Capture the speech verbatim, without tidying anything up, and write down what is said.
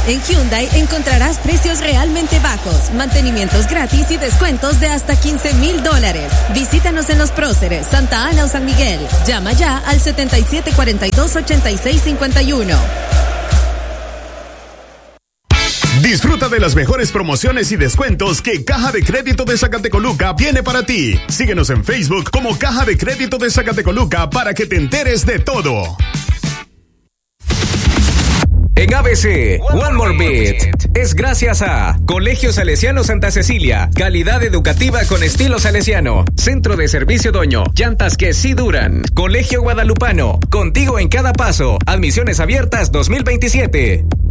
En Hyundai encontrarás precios realmente bajos, mantenimientos gratis y descuentos de hasta quince mil dólares. Visítanos en Los Próceres, Santa Ana o San Miguel. Llama ya al setenta y siete cuarenta y dos, ochenta y seis cincuenta y uno. Disfruta de las mejores promociones y descuentos que Caja de Crédito de Zacatecoluca tiene para ti. Síguenos en Facebook como Caja de Crédito de Zacatecoluca para que te enteres de todo. En A B C, One More Beat, es gracias a Colegio Salesiano Santa Cecilia, calidad educativa con estilo salesiano, Centro de Servicio Doño, llantas que sí duran, Colegio Guadalupano, contigo en cada paso, admisiones abiertas dos mil veintisiete.